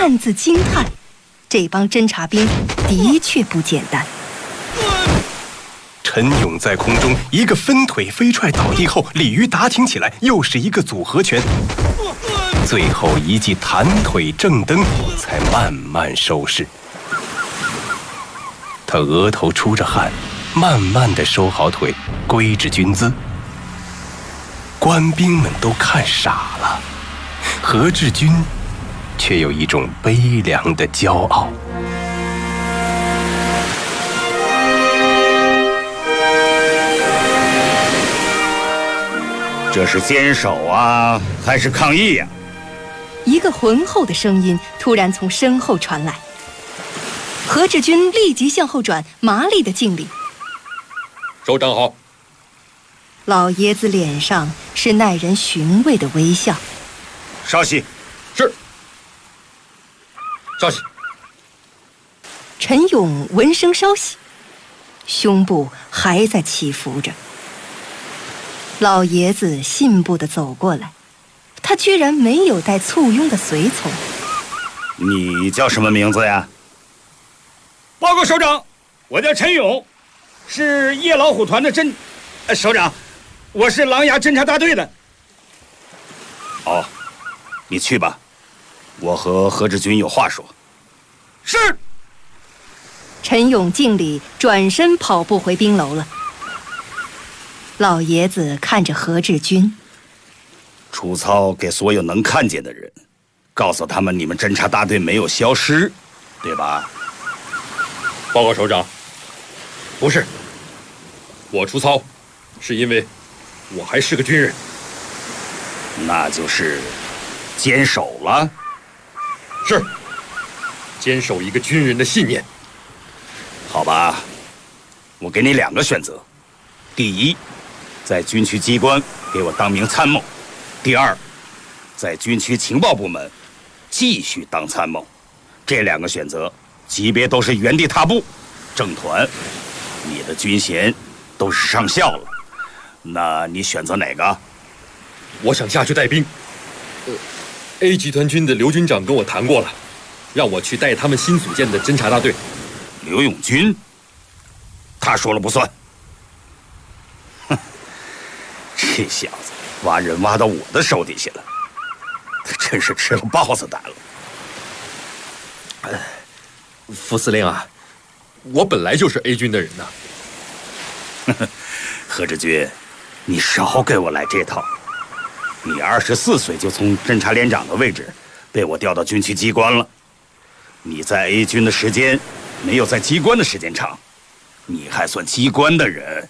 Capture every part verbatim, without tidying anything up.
暗自惊叹，这帮侦察兵的确不简单。 陈勇在空中一个分腿飞踹倒地后，鲤鱼打挺起来，又是一个组合拳，最后一记弹腿正蹬才慢慢收势。他额头出着汗，慢慢地收好腿，归置军姿。官兵们都看傻了，何志军却有一种悲凉的骄傲。 这是坚守啊，还是抗议呀？ 一个浑厚的声音突然从身后传来。何志军立即向后转，麻利地敬礼。 首长好。 老爷子脸上是耐人寻味的微笑。 稍息。 是。稍息。 陈勇闻声稍息，胸部还在起伏着。老爷子信步地走过来，他居然没有带簇拥的随从。 你叫什么名字呀？ 报告首长，我叫陈勇，是夜老虎团的侦。呃，首长，我是狼牙侦察大队的。 哦，你去吧，我和何志军有话说。 是。 陈勇敬礼，转身跑步回兵楼了。老爷子看着何志军， 出操给所有能看见的人，告诉他们你们侦察大队没有消失，对吧？ 报告首长，不是，我出操是因为我还是个军人。 那就是坚守了。 是，坚守一个军人的信念。 好吧，我给你两个选择：第一，在军区机关给我当名参谋；第二，在军区情报部门继续当参谋。这两个选择级别都是原地踏步。郑团，你的军衔都是上校了，那你选择哪个？ 我想下去带兵。呃 A 集团军的刘军长跟我谈过了，让我去带他们新组建的侦察大队。 刘永军，他说了不算。哼，这小子挖人挖到我的手底下了，他真是吃了豹子胆了。 呃，副司令啊，我本来就是 A 军的人呐。 何志军，你少给我来这套！你二十四岁就从侦察连长的位置被我调到军区机关了，你在 A 军的时间没有在机关的时间长，你还算机关的人？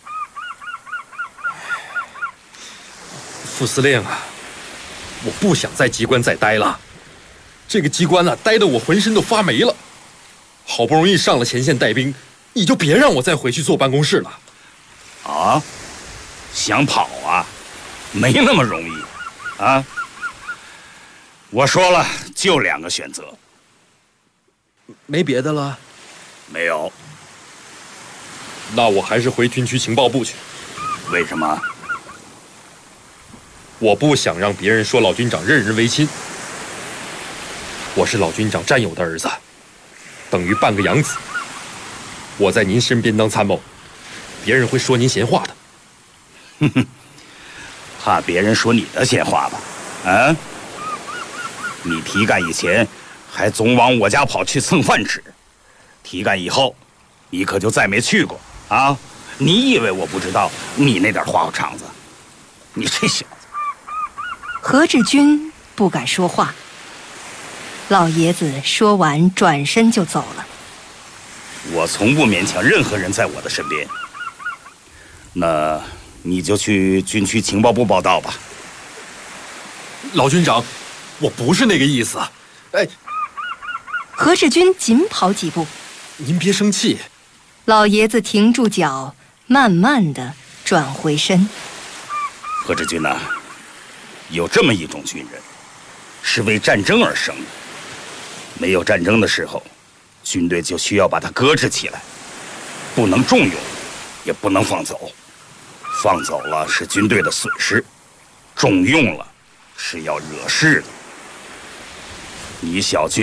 副司令啊，我不想在机关再待了，这个机关啊，待得我浑身都发霉了。好不容易上了前线带兵，你就别让我再回去坐办公室了。 啊？想跑啊？没那么容易啊！我说了，就两个选择。 没别的了？ 没有。 那我还是回军区情报部去。 为什么？ 我不想让别人说老军长任人唯亲。我是老军长战友的儿子，等于半个养子。我在您身边当参谋，别人会说您闲话的。 哼哼，怕别人说你的闲话吧？啊？你提干以前还总往我家跑去蹭饭吃，提干以后，你可就再没去过啊！你以为我不知道你那点花花肠子？你这小子！ 何志军不敢说话。老爷子说完，转身就走了。 我从不勉强任何人在我的身边。那你就去军区情报部报道吧。 老军长，我不是那个意思。哎， 何志军紧跑几步。 您别生气。 老爷子停住脚，慢慢地转回身。 何志军呐、啊，有这么一种军人，是为战争而生的。没有战争的时候，军队就需要把它搁置起来，不能重用，也不能放走。放走了是军队的损失，重用了是要惹事的。你小军